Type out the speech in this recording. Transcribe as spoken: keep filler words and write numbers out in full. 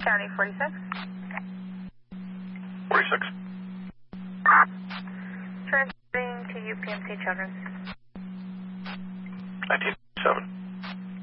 County forty-six. forty-six. Transferring to U P M C Children's. nineteen seven.